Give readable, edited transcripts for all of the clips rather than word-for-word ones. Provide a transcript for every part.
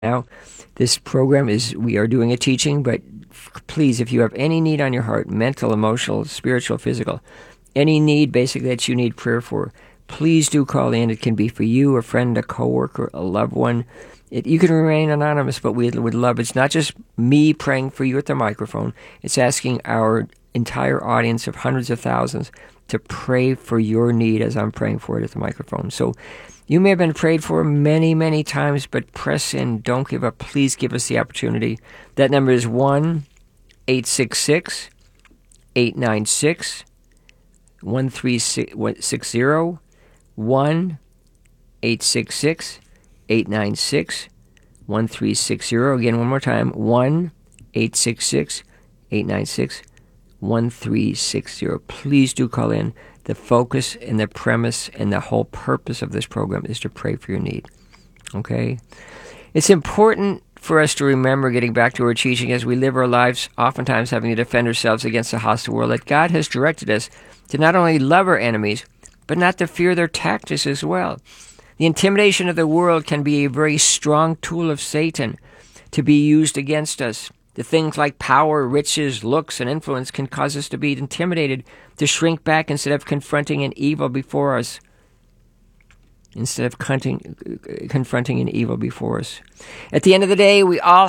now. This program we are doing a teaching, but please, if you have any need on your heart, mental, emotional, spiritual, physical, any need basically that you need prayer for, please do call in. It can be for you, a friend, a coworker, a loved one. You can remain anonymous, but we would love, it's not just me praying for you at the microphone. It's asking our entire audience of hundreds of thousands to pray for your need as I'm praying for it at the microphone. So you may have been prayed for many, many times, but press in. Don't give up. Please give us the opportunity. That number is 1-866-896-1360. 1-866-896-1360. Again, one more time. 1-866-896-1360. Please do call in. The focus and the premise and the whole purpose of this program is to pray for your need. Okay? It's important for us to remember, getting back to our teaching, as we live our lives, oftentimes having to defend ourselves against a hostile world, that God has directed us to not only love our enemies, but not to fear their tactics as well. The intimidation of the world can be a very strong tool of Satan to be used against us. The things like power, riches, looks, and influence can cause us to be intimidated, to shrink back instead of confronting an evil before us. Confronting an evil before us. At the end of the day, we all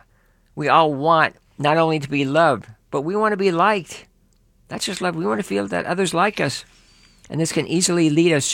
want not only to be loved, but we want to be liked. Not just love, we want to feel that others like us. And this can easily lead us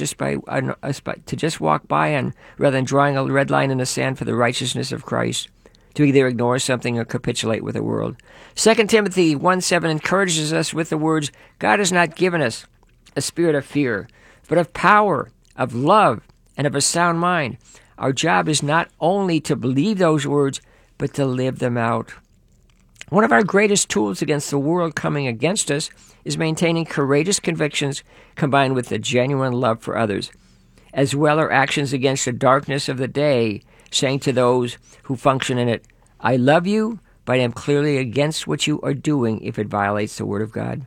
to just walk by and rather than drawing a red line in the sand for the righteousness of Christ, to either ignore something or capitulate with the world. 2 Timothy 1:7 encourages us with the words, God has not given us a spirit of fear, but of power, of love, and of a sound mind. Our job is not only to believe those words, but to live them out. One of our greatest tools against the world coming against us is maintaining courageous convictions combined with a genuine love for others, as well as actions against the darkness of the day, saying to those who function in it, I love you, but I am clearly against what you are doing if it violates the Word of God.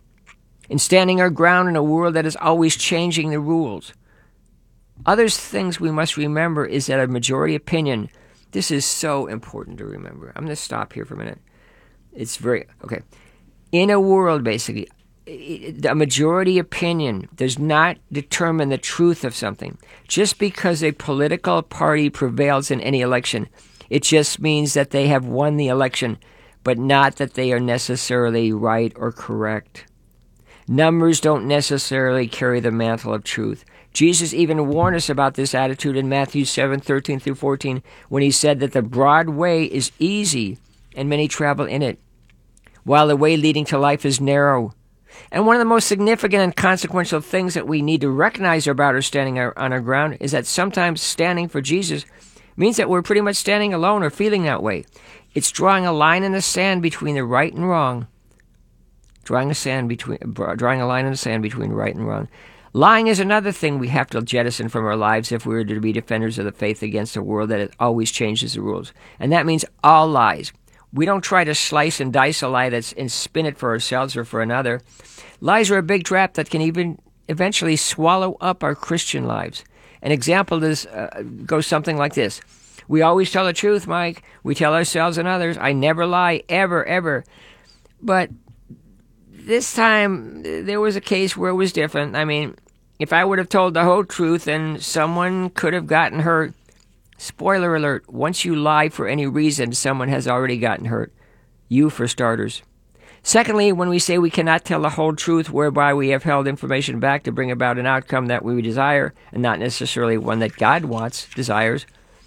In standing our ground in a world that is always changing the rules. Other things we must remember is that a majority opinion, this is so important to remember. I'm going to stop here for a minute. Okay. In a world, basically, a majority opinion does not determine the truth of something. Just because a political party prevails in any election, it just means that they have won the election, but not that they are necessarily right or correct. Numbers don't necessarily carry the mantle of truth. Jesus even warned us about this attitude in Matthew 7:13 through 14, when he said that the broad way is easy and many travel in it, while the way leading to life is narrow. And one of the most significant and consequential things that we need to recognize about our standing on our ground is that sometimes standing for Jesus means that we're pretty much standing alone or feeling that way. It's drawing a line in the sand between the right and wrong. Drawing a line in the sand between right and wrong. Lying is another thing we have to jettison from our lives if we are to be defenders of the faith against a world that always changes the rules. And that means all lies. We don't try to slice and dice a lie and spin it for ourselves or for another. Lies are a big trap that can even eventually swallow up our Christian lives. An example goes something like this. We always tell the truth, Mike. We tell ourselves and others, I never lie, ever, ever. But this time, there was a case where it was different. I mean, if I would have told the whole truth, then someone could have gotten hurt. Spoiler alert, once you lie for any reason, someone has already gotten hurt. You, for starters. Secondly, when we say we cannot tell the whole truth, whereby we have held information back to bring about an outcome that we desire, and not necessarily one that God desires,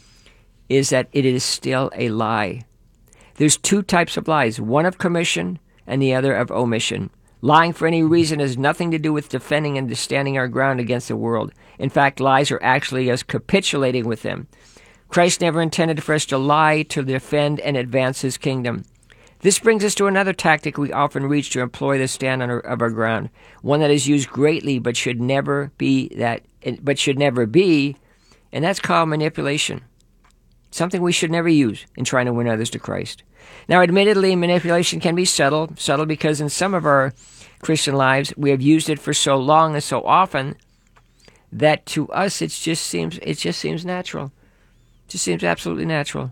is that it is still a lie. There's two types of lies, one of commission and the other of omission. Lying for any reason has nothing to do with defending and standing our ground against the world. In fact, lies are actually us capitulating with them. Christ never intended for us to lie to defend and advance his kingdom. This brings us to another tactic we often reach to employ the stand of our ground, one that is used greatly but should never be, and that's called manipulation. Something we should never use in trying to win others to Christ. Now, admittedly, manipulation can be subtle because in some of our Christian lives we have used it for so long and so often that to us it just seems natural. Just seems absolutely natural.